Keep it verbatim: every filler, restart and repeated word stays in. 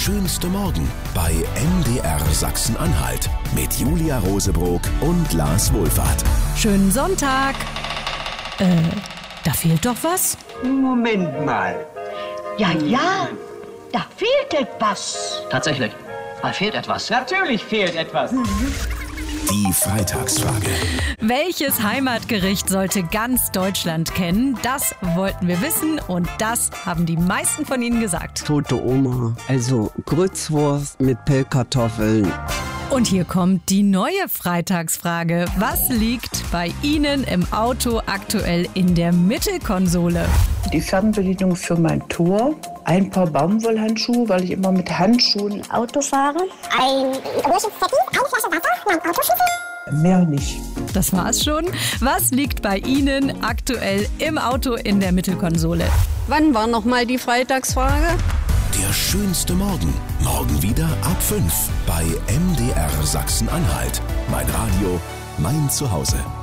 schönste Morgen bei M D R Sachsen-Anhalt mit Julia Rosebrock und Lars Wohlfahrt. Schönen Sonntag. Äh, da fehlt doch was? Moment mal. Ja, ja, da fehlt etwas. Tatsächlich, da fehlt etwas. Natürlich fehlt etwas. Die Freitagsfrage. Welches Heimatgericht sollte ganz Deutschland kennen? Das wollten wir wissen und das haben die meisten von Ihnen gesagt. Tote Oma, also Grützwurst mit Pellkartoffeln. Und hier kommt die neue Freitagsfrage. Was liegt bei Ihnen im Auto aktuell in der Mittelkonsole? Die Fernbedienung für mein Tor, ein paar Baumwollhandschuhe, weil ich immer mit Handschuhen Auto fahre, ein großes Zettel, eine Flasche Wasser, mein Autoschlüssel. Mehr nicht. Das war's schon. Was liegt bei Ihnen aktuell im Auto in der Mittelkonsole? Wann war noch mal die Freitagsfrage? Der schönste Morgen. Morgen wieder ab fünf bei M D R Sachsen-Anhalt. Mein Radio, mein Zuhause.